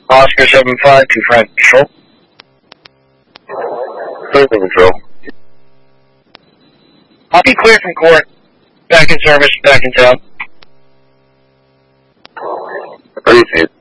Oscar 7-5 to Frank Control. Frank Control. I'll be clear from court. Back in service, back in town. Appreciate it.